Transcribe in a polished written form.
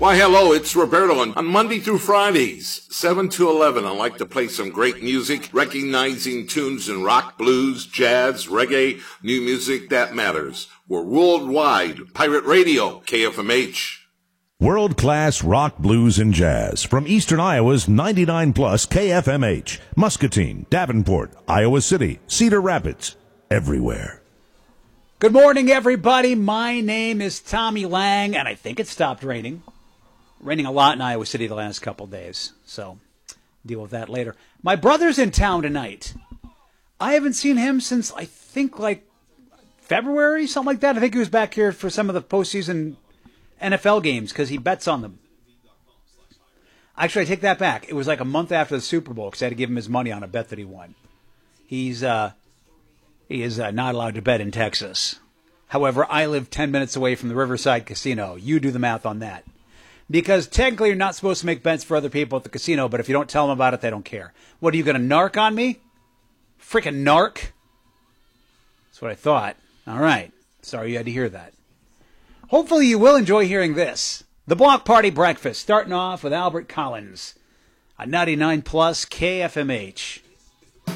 Why, hello, it's Roberto. On Monday through Fridays, 7 to 11, I like to play some great music, recognizing tunes in rock, blues, jazz, reggae, new music that matters. We're worldwide. Pirate Radio, KFMH. World-class rock, blues, and jazz from Eastern Iowa's 99 plus KFMH. Muscatine, Davenport, Iowa City, Cedar Rapids, everywhere. Good morning, everybody. My name is Tommy Lang, and I think it stopped raining. Raining a lot in Iowa City the last couple days, so deal with that later. My brother's in town tonight. I haven't seen him since, I think, like February, something like that. I think he was back here for some of the postseason NFL games because he bets on them. Actually, I take that back. It was like a month after the Super Bowl because I had to give him his money on a bet that he won. He is not allowed to bet in Texas. However, I live 10 minutes away from the Riverside Casino. You do the math on that. Because technically you're not supposed to make bets for other people at the casino, but if you don't tell them about it, they don't care. What, are you going to narc on me? Freaking narc? That's what I thought. All right. Sorry you had to hear that. Hopefully you will enjoy hearing this. The Block Party Breakfast, starting off with Albert Collins on 99 plus KFMH.